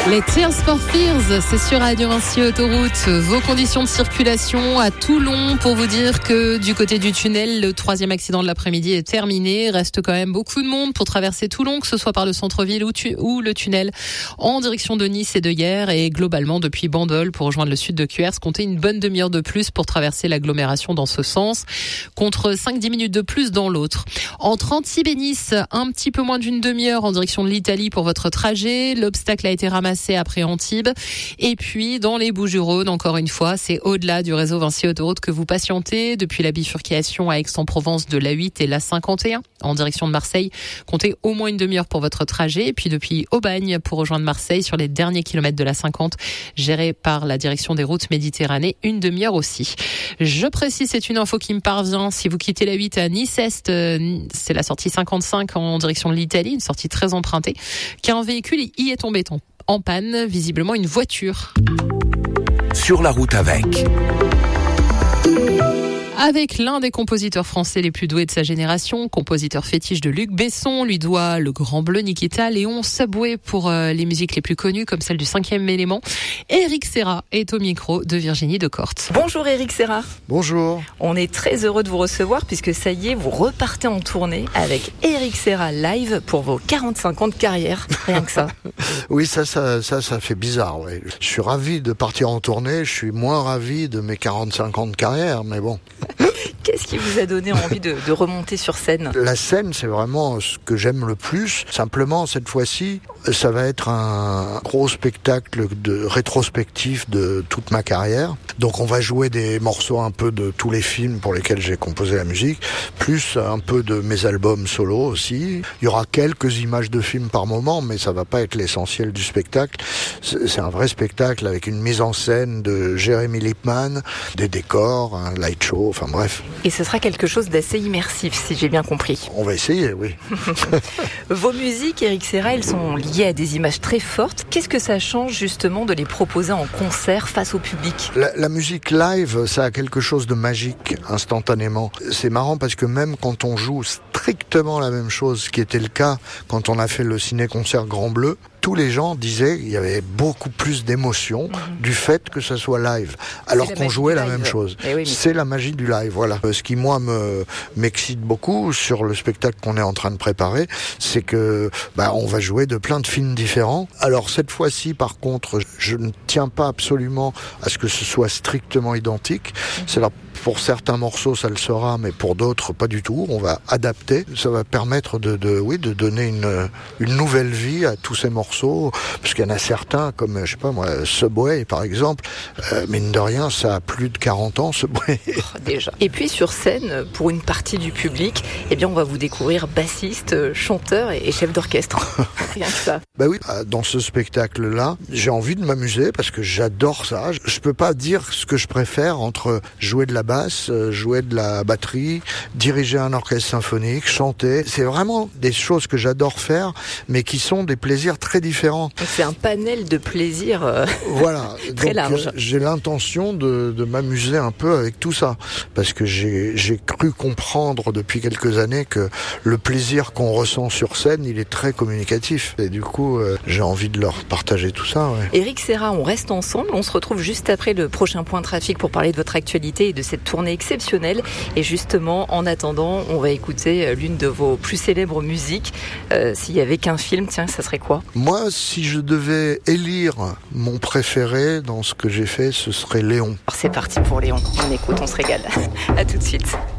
Les Tears for Fears, c'est sur Radio Vinci Autoroute. Vos conditions de circulation à Toulon pour vous dire que du côté du tunnel, le 3e accident de l'après-midi est terminé. Il reste quand même beaucoup de monde pour traverser Toulon, que ce soit par le centre-ville ou le tunnel en direction de Nice et de Hyères. Et globalement, depuis Bandol pour rejoindre le sud de Cuers, comptez une bonne demi-heure de plus pour traverser l'agglomération dans ce sens, contre 5-10 minutes de plus dans l'autre. Entre Antibes et Nice, un petit peu moins d'une demi-heure en direction de l'Italie pour votre trajet. L'obstacle a été ramassé après Antibes. Et puis, dans les Bouches-du-Rhône, encore une fois, c'est au-delà du réseau Vinci Autoroute que vous patientez. Depuis la bifurcation à Aix-en-Provence de l'A8 et l'A51, en direction de Marseille, comptez au moins une demi-heure pour votre trajet. Et puis, depuis Aubagne, pour rejoindre Marseille, sur les derniers kilomètres de l'A50, géré par la direction des routes Méditerranée, une demi-heure aussi. Je précise, c'est une info qui me parvient. Si vous quittez l'A8 à Nice-Est, c'est la sortie 55 en direction de l'Italie, une sortie très empruntée, qu'un véhicule y est tombé en panne, visiblement une voiture. Sur la route avec l'un des compositeurs français les plus doués de sa génération, compositeur fétiche de Luc Besson, lui doit Le Grand Bleu, Nikita, Léon, Subway pour les musiques les plus connues comme celle du 5e élément. Éric Serra est au micro de Virginie Decorte. Bonjour Éric Serra. Bonjour. On est très heureux de vous recevoir puisque ça y est, vous repartez en tournée avec Éric Serra live pour vos 45 ans de carrière, rien que ça. Oui, ça fait bizarre. Ouais. Je suis ravi de partir en tournée, je suis moins ravi de mes 45 ans de carrière, mais bon. Qu'est-ce qui vous a donné envie de remonter sur scène ? La scène, c'est vraiment ce que j'aime le plus. Simplement, cette fois-ci, ça va être un gros spectacle de rétrospectif de toute ma carrière. Donc on va jouer des morceaux un peu de tous les films pour lesquels j'ai composé la musique, plus un peu de mes albums solo aussi. Il y aura quelques images de films par moment, mais ça va pas être l'essentiel du spectacle. C'est un vrai spectacle avec une mise en scène de Jérémy Lippmann, des décors, un light show, enfin bref. Et ce sera quelque chose d'assez immersif, si j'ai bien compris. On va essayer, oui. Vos musiques, Éric Serra, elles sont liées à des images très fortes. Qu'est-ce que ça change justement de les proposer en concert face au public ? La musique live, ça a quelque chose de magique instantanément. C'est marrant parce que même quand on joue strictement la même chose, ce qui était le cas quand on a fait le ciné-concert Grand Bleu, tous les gens disaient qu'il y avait beaucoup plus d'émotion du fait que ça soit live, alors qu'on jouait la même chose. Oui, c'est la magie du live, voilà. Ce qui, moi, m'excite beaucoup sur le spectacle qu'on est en train de préparer, c'est que on va jouer de plein de films différents. Alors, cette fois-ci, par contre, je ne tiens pas absolument à ce que ce soit strictement identique. C'est là, pour certains morceaux, ça le sera, mais pour d'autres, pas du tout. On va adapter. Ça va permettre de donner une nouvelle vie à tous ces morceaux, parce qu'il y en a certains, comme, je sais pas moi, Subway, par exemple, mine de rien, ça a plus de 40 ans, Subway. Déjà. Et puis, sur scène, pour une partie du public, on va vous découvrir bassiste, chanteur et chef d'orchestre. Rien que ça. Oui, dans ce spectacle-là, j'ai envie de m'amuser parce que j'adore ça. Je peux pas dire ce que je préfère entre jouer de la basse, jouer de la batterie, diriger un orchestre symphonique, chanter. C'est vraiment des choses que j'adore faire, mais qui sont des plaisirs très différents. C'est un panel de plaisirs voilà. très large. J'ai l'intention de m'amuser un peu avec tout ça, parce que j'ai cru comprendre depuis quelques années que le plaisir qu'on ressent sur scène, il est très communicatif. Et du coup, j'ai envie de leur partager tout ça. Ouais. Éric Serra, on reste ensemble. On se retrouve juste après le prochain point trafic pour parler de votre actualité et de cette tournée exceptionnelle. Et justement, en attendant, on va écouter l'une de vos plus célèbres musiques. S'il y avait qu'un film, tiens, ça serait quoi ? Moi, si je devais élire mon préféré dans ce que j'ai fait, ce serait Léon. Alors c'est parti pour Léon. On écoute, on se régale. À tout de suite.